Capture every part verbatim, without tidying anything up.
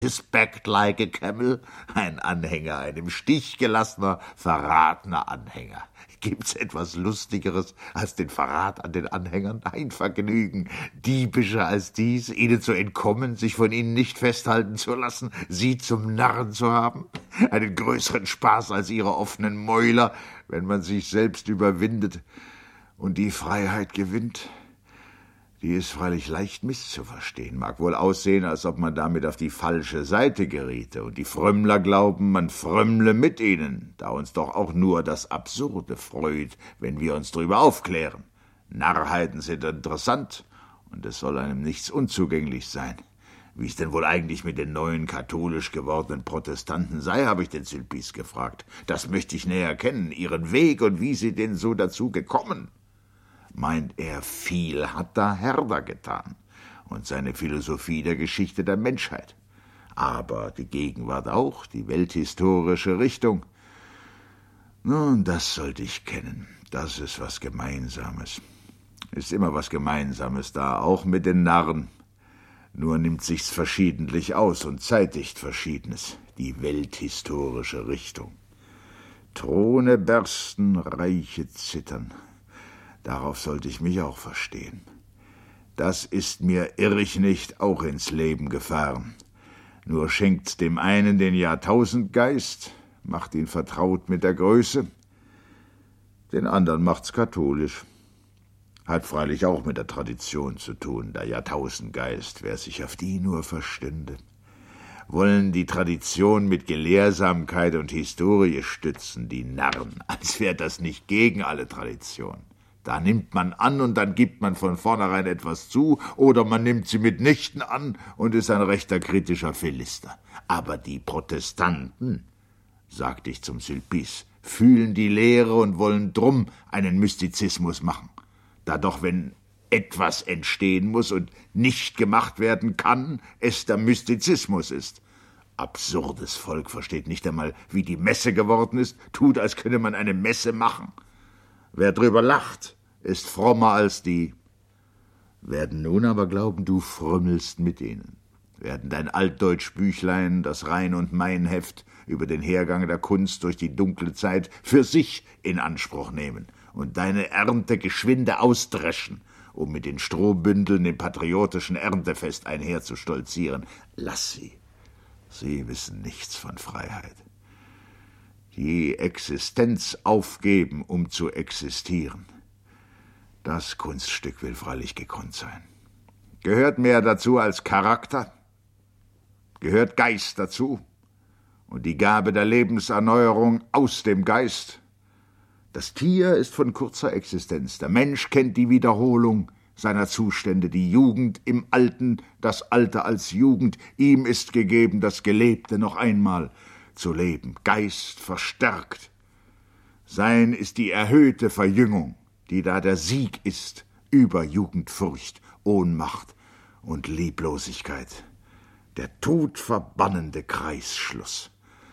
is backed like a camel. Ein Anhänger, ein im Stich gelassener, verratener Anhänger. Gibt's etwas Lustigeres als den Verrat an den Anhängern? Ein Vergnügen, diebischer als dies, ihnen zu entkommen, sich von ihnen nicht festhalten zu lassen, sie zum Narren zu haben? Einen größeren Spaß als ihre offenen Mäuler, wenn man sich selbst überwindet und die Freiheit gewinnt? Die ist freilich leicht misszuverstehen, mag wohl aussehen, als ob man damit auf die falsche Seite geriete, und die Frömmler glauben, man frömmle mit ihnen, da uns doch auch nur das Absurde freut, wenn wir uns drüber aufklären. Narrheiten sind interessant, und es soll einem nichts unzugänglich sein. Wie es denn wohl eigentlich mit den neuen katholisch gewordenen Protestanten sei, habe ich den Sulpice gefragt. Das möchte ich näher kennen, ihren Weg und wie sie denn so dazu gekommen. Meint er, viel hat da Herder getan und seine Philosophie der Geschichte der Menschheit. Aber die Gegenwart auch, die welthistorische Richtung. Nun, das sollte ich kennen. Das ist was Gemeinsames. Ist immer was Gemeinsames da, auch mit den Narren. Nur nimmt sich's verschiedentlich aus und zeitigt Verschiedenes. Die welthistorische Richtung. Throne bersten, Reiche zittern. Darauf sollte ich mich auch verstehen. Das ist mir, irr ich nicht, auch ins Leben gefahren. Nur schenkt's dem einen den Jahrtausendgeist, macht ihn vertraut mit der Größe, den anderen macht's katholisch. Hat freilich auch mit der Tradition zu tun, der Jahrtausendgeist, wer sich auf die nur verstünde. Wollen die Tradition mit Gelehrsamkeit und Historie stützen, die Narren, als wäre das nicht gegen alle Tradition. Da nimmt man an und dann gibt man von vornherein etwas zu, oder man nimmt sie mitnichten an und ist ein rechter kritischer Philister. Aber die Protestanten, sagte ich zum Sulpice, fühlen die Lehre und wollen drum einen Mystizismus machen. Da doch, wenn etwas entstehen muss und nicht gemacht werden kann, es der Mystizismus ist. Absurdes Volk versteht nicht einmal, wie die Messe geworden ist, tut, als könne man eine Messe machen. Wer drüber lacht, ist frommer als die. Werden nun aber glauben, du frömmelst mit ihnen. Werden dein Altdeutsch-Büchlein, das Rhein- und Main-Heft über den Hergang der Kunst durch die dunkle Zeit für sich in Anspruch nehmen und deine Ernte geschwinde ausdreschen, um mit den Strohbündeln im patriotischen Erntefest einherzustolzieren. Lass sie. Sie wissen nichts von Freiheit. Die Existenz aufgeben, um zu existieren. Das Kunststück will freilich gekonnt sein. Gehört mehr dazu als Charakter? Gehört Geist dazu? Und die Gabe der Lebenserneuerung aus dem Geist? Das Tier ist von kurzer Existenz. Der Mensch kennt die Wiederholung seiner Zustände, die Jugend im Alten, das Alte als Jugend. Ihm ist gegeben, das Gelebte noch einmal zu leben, Geist verstärkt. Sein ist die erhöhte Verjüngung, die da der Sieg ist über Jugendfurcht, Ohnmacht und Lieblosigkeit, der todverbannende Kreisschluss.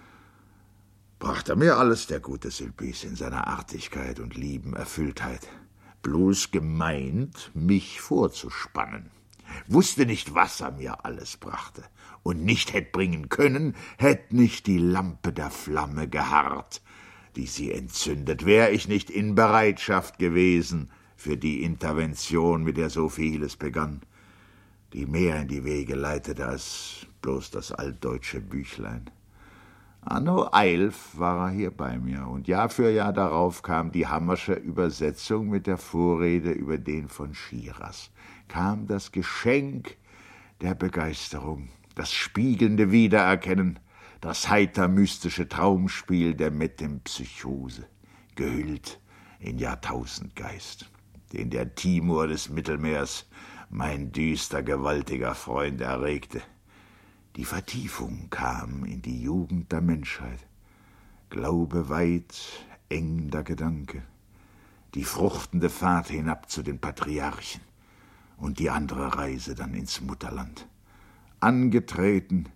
Brachte mir alles der gute Sulpice in seiner Artigkeit und lieben Erfülltheit, bloß gemeint, mich vorzuspannen. Wusste nicht, was er mir alles brachte, und nicht hätt bringen können, hätt nicht die Lampe der Flamme geharrt, die sie entzündet, wär ich nicht in Bereitschaft gewesen für die Intervention, mit der so vieles begann, die mehr in die Wege leitete als bloß das altdeutsche Büchlein. Anno eilf war er hier bei mir, und Jahr für Jahr darauf kam die Hammersche Übersetzung mit der Vorrede über den von Schiras, kam das Geschenk der Begeisterung, das spiegelnde Wiedererkennen, das heiter-mystische Traumspiel der Metempsychose, gehüllt in Jahrtausendgeist, den der Timur des Mittelmeers, mein düster, gewaltiger Freund, erregte. Die Vertiefung kam in die Jugend der Menschheit, Glaube weit, eng der Gedanke, die fruchtende Fahrt hinab zu den Patriarchen und die andere Reise dann ins Mutterland, angetreten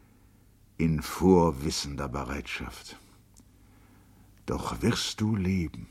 in vorwissender Bereitschaft. Doch wirst du leben.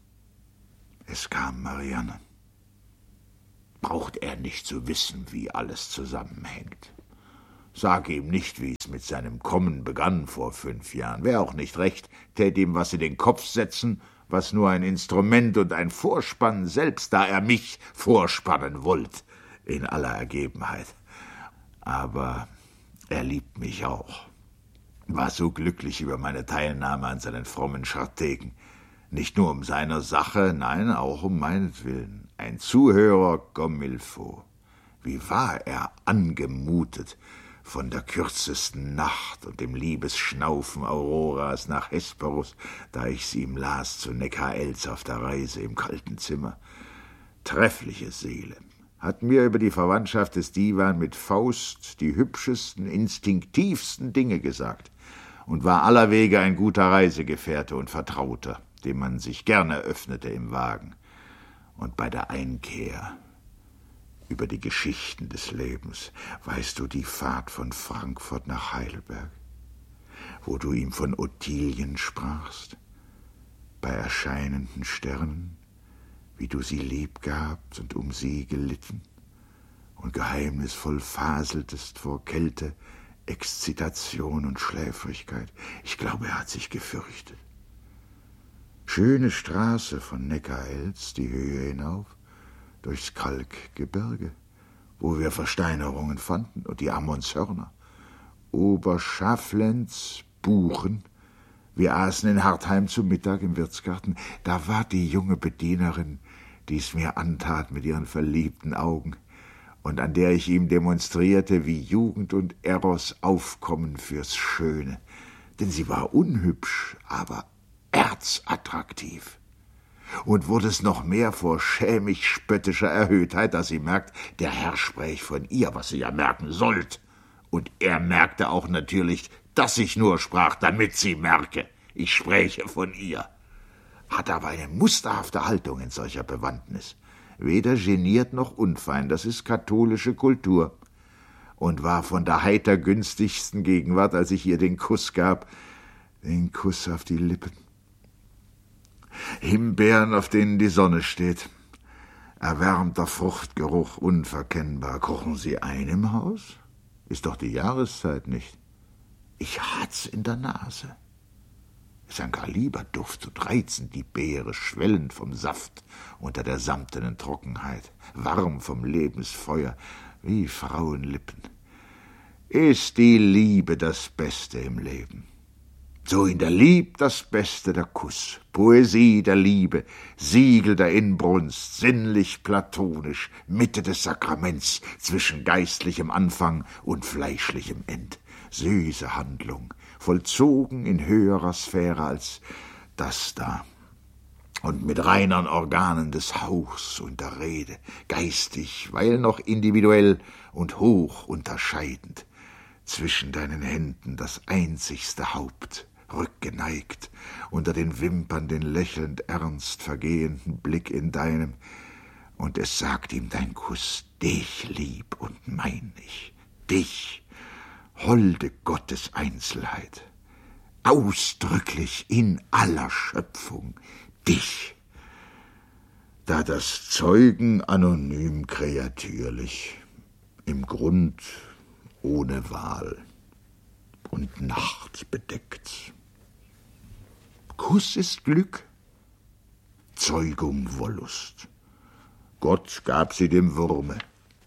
Es kam Marianne. Braucht er nicht zu wissen, wie alles zusammenhängt. Sag ihm nicht, wie es mit seinem Kommen begann vor fünf Jahren. Wär auch nicht recht, tät ihm was in den Kopf setzen, was nur ein Instrument und ein Vorspann selbst, da er mich vorspannen wollt, in aller Ergebenheit. Aber er liebt mich auch. War so glücklich über meine Teilnahme an seinen frommen Scharteken. Nicht nur um seiner Sache, nein, auch um meinetwillen. Ein Zuhörer comme il faut. Wie war er angemutet von der kürzesten Nacht und dem Liebesschnaufen Auroras nach Hesperus, da ich sie ihm las zu Neckar-Elz auf der Reise im kalten Zimmer. Treffliche Seele, hat mir über die Verwandtschaft des Diwan mit Faust die hübschesten, instinktivsten Dinge gesagt und war allerwege ein guter Reisegefährte und Vertrauter, dem man sich gerne öffnete im Wagen. Und bei der Einkehr über die Geschichten des Lebens, weißt du die Fahrt von Frankfurt nach Heidelberg, wo du ihm von Ottilien sprachst, bei erscheinenden Sternen, wie du sie lieb gehabt und um sie gelitten und geheimnisvoll faseltest vor Kälte, Exzitation und Schläfrigkeit. Ich glaube, er hat sich gefürchtet. Schöne Straße von Neckar-Elz die Höhe hinauf, durchs Kalkgebirge, wo wir Versteinerungen fanden und die Ammonshörner. Oberschaflenz, Buchen. Wir aßen in Hartheim zu Mittag im Wirtsgarten. Da war die junge Bedienerin, die es mir antat mit ihren verliebten Augen und an der ich ihm demonstrierte, wie Jugend und Eros aufkommen fürs Schöne. Denn sie war unhübsch, aber erzattraktiv. Und wurde es noch mehr vor schämig-spöttischer Erhöhtheit, da sie merkt, der Herr spräch von ihr, was sie ja merken sollt. Und er merkte auch natürlich, dass ich nur sprach, damit sie merke, ich spräche von ihr. Hat aber eine musterhafte Haltung in solcher Bewandtnis. Weder geniert noch unfein, das ist katholische Kultur. Und war von der heiter günstigsten Gegenwart, als ich ihr den Kuss gab, den Kuss auf die Lippen. Himbeeren, auf denen die Sonne steht. Erwärmter Fruchtgeruch unverkennbar. Kochen Sie ein im Haus? Ist doch die Jahreszeit nicht. Ich hat's in der Nase. Ist ein Kaliberduft und reizend, die Beere schwellend vom Saft unter der samtenen Trockenheit, warm vom Lebensfeuer, wie Frauenlippen. Ist die Liebe das Beste im Leben? So in der Lieb das Beste der Kuss, Poesie der Liebe, Siegel der Inbrunst, sinnlich platonisch, Mitte des Sakraments, zwischen geistlichem Anfang und fleischlichem End. Süße Handlung, vollzogen in höherer Sphäre als das da. Und mit reinern Organen des Hauchs und der Rede, geistig, weil noch individuell und hoch unterscheidend. Zwischen deinen Händen das einzigste Haupt, rückgeneigt, unter den Wimpern den lächelnd ernst vergehenden Blick in deinem, und es sagt ihm dein Kuss, dich lieb und mein ich, dich, holde Gottes Einzelheit, ausdrücklich in aller Schöpfung, dich, da das Zeugen anonym kreatürlich, im Grund ohne Wahl und Nacht bedeckt. Kuss ist Glück, Zeugung Wollust. Gott gab sie dem Wurme.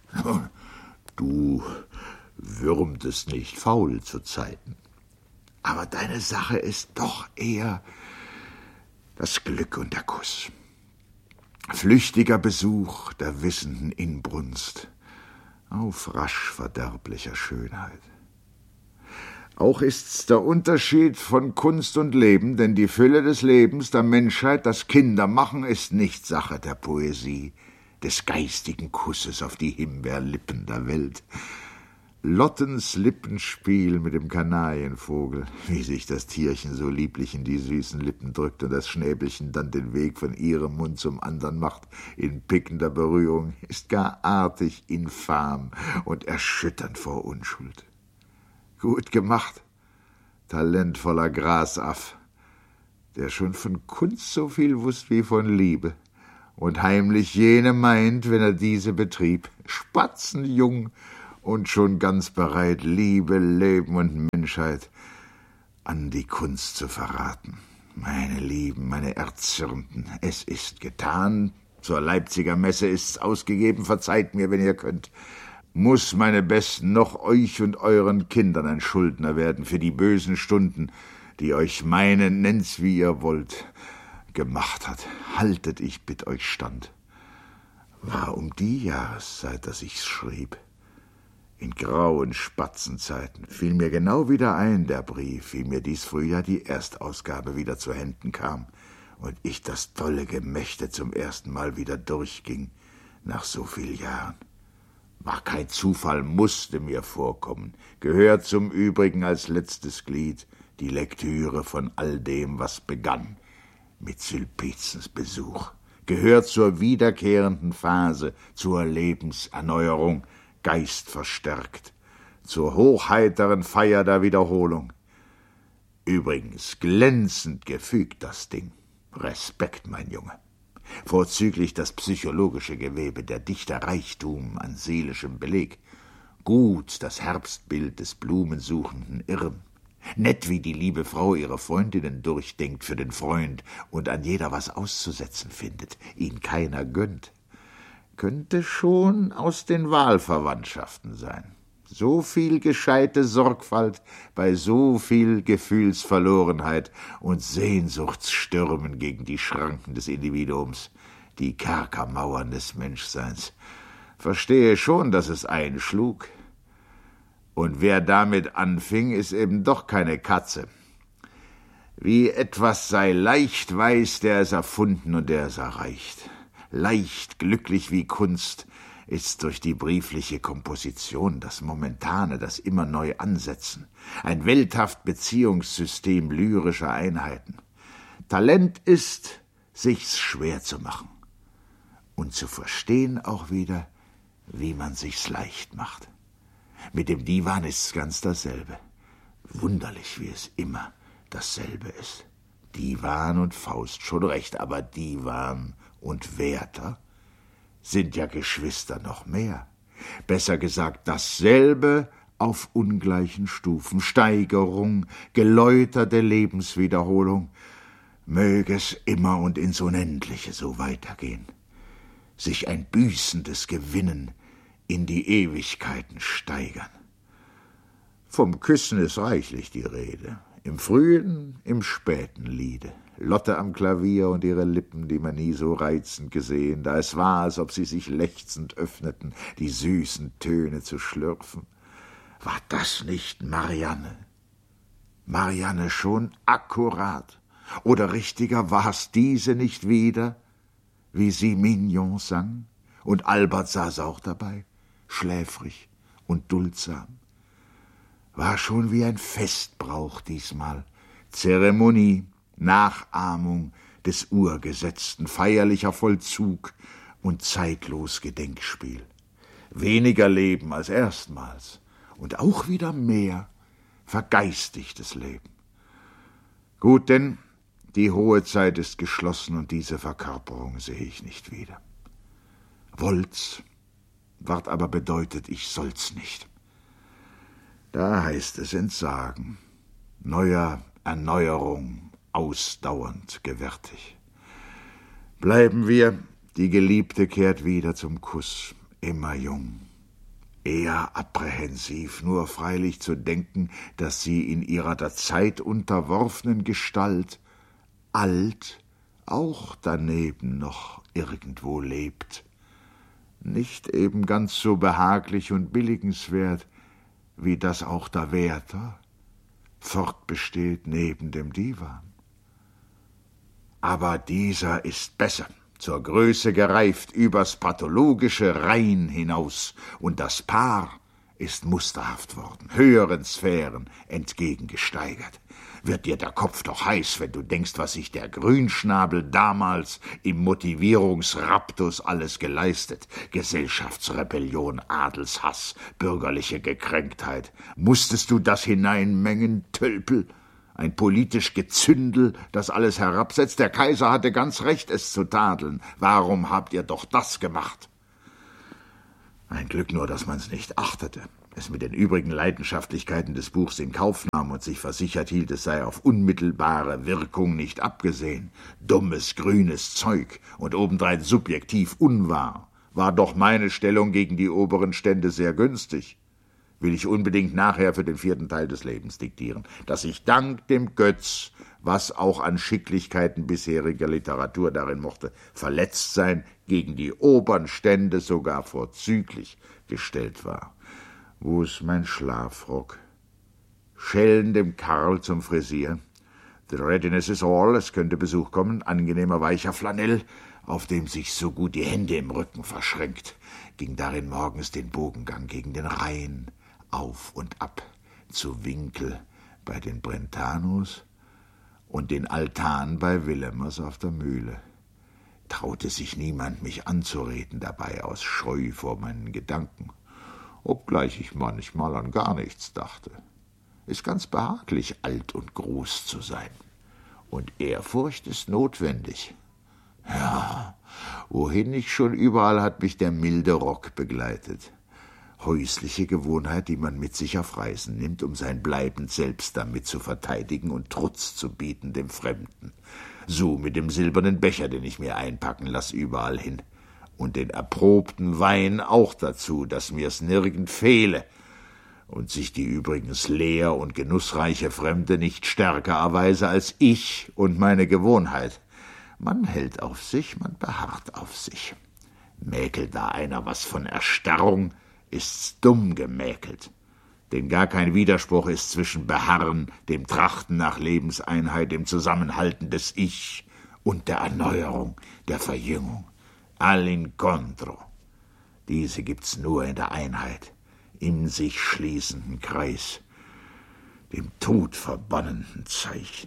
Du würmtest nicht faul zu Zeiten. Aber deine Sache ist doch eher das Glück und der Kuss. Flüchtiger Besuch der wissenden Inbrunst auf rasch verderblicher Schönheit. Auch ist's der Unterschied von Kunst und Leben, denn die Fülle des Lebens der Menschheit, das Kindermachen, ist nicht Sache der Poesie, des geistigen Kusses auf die Himbeerlippen der Welt. Lottens Lippenspiel mit dem Kanarienvogel, wie sich das Tierchen so lieblich in die süßen Lippen drückt und das Schnäbelchen dann den Weg von ihrem Mund zum anderen macht, in pickender Berührung, ist gar artig infam und erschütternd vor Unschuld. Gut gemacht, talentvoller Grasaff, der schon von Kunst so viel wusst wie von Liebe und heimlich jene meint, wenn er diese betrieb, spatzenjung und schon ganz bereit, Liebe, Leben und Menschheit an die Kunst zu verraten. Meine Lieben, meine Erzürnten, es ist getan. Zur Leipziger Messe ist's ausgegeben, verzeiht mir, wenn ihr könnt. Muss, meine Besten, noch euch und euren Kindern ein Schuldner werden für die bösen Stunden, die euch meine, nennt's wie ihr wollt, gemacht hat. Haltet, ich bitt euch stand. War um die Jahreszeit, dass ich's schrieb. In grauen Spatzenzeiten fiel mir genau wieder ein, der Brief, wie mir dies Frühjahr die Erstausgabe wieder zu Händen kam und ich das tolle Gemächte zum ersten Mal wieder durchging, nach so viel Jahren. War kein Zufall, musste mir vorkommen, gehört zum Übrigen als letztes Glied die Lektüre von all dem, was begann mit Sulpizens Besuch, gehört zur wiederkehrenden Phase, zur Lebenserneuerung, geistverstärkt, zur hochheiteren Feier der Wiederholung. Übrigens glänzend gefügt das Ding. Respekt, mein Junge. Vorzüglich das psychologische Gewebe, der dichte Reichtum an seelischem Beleg. Gut das Herbstbild des blumensuchenden Irren. Nett, wie die liebe Frau ihre Freundinnen durchdenkt für den Freund und an jeder was auszusetzen findet, ihn keiner gönnt. Könnte schon aus den Wahlverwandtschaften sein. So viel gescheite Sorgfalt bei so viel Gefühlsverlorenheit und Sehnsuchtsstürmen gegen die Schranken des Individuums, die Kerkermauern des Menschseins. Verstehe schon, dass es einschlug. Und wer damit anfing, ist eben doch keine Katze. Wie etwas sei leicht weiß, der es erfunden und der es erreicht. Leicht, glücklich wie Kunst, ist durch die briefliche Komposition, das Momentane, das immer neu Ansetzen, ein welthaft Beziehungssystem lyrischer Einheiten. Talent ist, sich's schwer zu machen und zu verstehen auch wieder, wie man sich's leicht macht. Mit dem Divan ist's ganz dasselbe. Wunderlich, wie es immer dasselbe ist. Divan und Faust, schon recht, aber Divan und Werther sind ja Geschwister noch mehr. Besser gesagt, dasselbe auf ungleichen Stufen. Steigerung, geläuterte Lebenswiederholung. Möge es immer und ins Unendliche so weitergehen. Sich ein büßendes Gewinnen in die Ewigkeiten steigern. Vom Küssen ist reichlich die Rede. Im frühen, im späten Liede. Lotte am Klavier und ihre Lippen, die man nie so reizend gesehen, da es war, als ob sie sich lechzend öffneten, die süßen Töne zu schlürfen. War das nicht Marianne? Marianne schon akkurat? Oder richtiger, war's diese nicht wieder, wie sie Mignon sang? Und Albert saß auch dabei, schläfrig und duldsam. War schon wie ein Festbrauch diesmal, Zeremonie, Nachahmung des Urgesetzten, feierlicher Vollzug und zeitlos Gedenkspiel. Weniger Leben als erstmals und auch wieder mehr vergeistigtes Leben. Gut, denn die hohe Zeit ist geschlossen und diese Verkörperung sehe ich nicht wieder. Wollt's, ward aber bedeutet, ich soll's nicht. Da heißt es entsagen, neuer Erneuerung, ausdauernd gewärtig. Bleiben wir, die Geliebte kehrt wieder zum Kuss, immer jung, eher apprehensiv, nur freilich zu denken, dass sie in ihrer der Zeit unterworfenen Gestalt alt auch daneben noch irgendwo lebt, nicht eben ganz so behaglich und billigenswert, wie das auch der Werther fortbesteht neben dem Divan. Aber dieser ist besser, zur Größe gereift, übers pathologische rein hinaus, und das Paar ist musterhaft worden, höheren Sphären entgegengesteigert. Wird dir der Kopf doch heiß, wenn du denkst, was sich der Grünschnabel damals im Motivierungsraptus alles geleistet. Gesellschaftsrebellion, Adelshass, bürgerliche Gekränktheit. Musstest du das hineinmengen, Tölpel? Ein politisch Gezündel, das alles herabsetzt? Der Kaiser hatte ganz recht, es zu tadeln. Warum habt ihr doch das gemacht? Ein Glück nur, dass man's nicht achtete. es mit den übrigen Leidenschaftlichkeiten des Buchs in Kauf nahm und sich versichert hielt, es sei auf unmittelbare Wirkung nicht abgesehen, dummes, grünes Zeug und obendrein subjektiv unwahr, war doch meine Stellung gegen die oberen Stände sehr günstig. Will ich unbedingt nachher für den vierten Teil des Lebens diktieren, dass ich dank dem Götz, was auch an Schicklichkeiten bisheriger Literatur darin mochte verletzt sein, gegen die oberen Stände sogar vorzüglich gestellt war. Wo ist mein Schlafrock? Schellen dem Karl zum Frisier. The readiness is all, es könnte Besuch kommen, angenehmer weicher Flanell, auf dem sich so gut die Hände im Rücken verschränkt, ging darin morgens den Bogengang gegen den Rhein, auf und ab, zu Winkel bei den Brentanos und den Altan bei Willemers auf der Mühle. Traute sich niemand, mich anzureden dabei aus Scheu vor meinen Gedanken, obgleich ich manchmal an gar nichts dachte. Ist ganz behaglich, alt und groß zu sein. Und Ehrfurcht ist notwendig. Ja, wohin ich schon überall hat mich der milde Rock begleitet. Häusliche Gewohnheit, die man mit sich auf Reisen nimmt, um sein Bleibend selbst damit zu verteidigen und Trutz zu bieten dem Fremden. So mit dem silbernen Becher, den ich mir einpacken lass, überall hin. Und den erprobten Wein auch dazu, dass mir's nirgend fehle und sich die übrigens leer und genussreiche Fremde nicht stärker erweise als ich und meine Gewohnheit. Man hält auf sich, man beharrt auf sich. Mäkelt da einer was von Erstarrung, ist's dumm gemäkelt. Denn gar kein Widerspruch ist zwischen Beharren, dem Trachten nach Lebenseinheit, dem Zusammenhalten des Ich und der Erneuerung, der Verjüngung. All'incontro. Diese gibt's nur in der Einheit, im sich schließenden Kreis, dem Tod verbannenden Zeichen.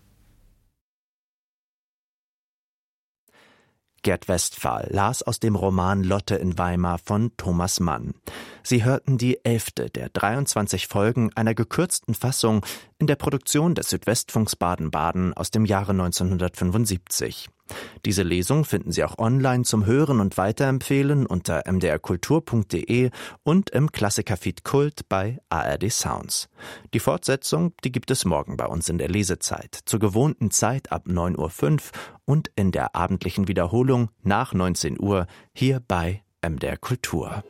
Gerd Westphal las aus dem Roman Lotte in Weimar von Thomas Mann. Sie hörten die elfte der dreiundzwanzig Folgen einer gekürzten Fassung in der Produktion des Südwestfunks Baden-Baden aus dem Jahre neunzehnhundertfünfundsiebzig. Diese Lesung finden Sie auch online zum Hören und Weiterempfehlen unter m d r kultur punkt d e und im Klassikerfeed Kult bei A R D Sounds. Die Fortsetzung, die gibt es morgen bei uns in der Lesezeit, zur gewohnten Zeit ab neun Uhr fünf und in der abendlichen Wiederholung nach neunzehn Uhr hier bei M D R Kultur.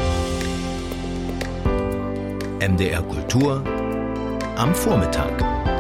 M D R Kultur am Vormittag.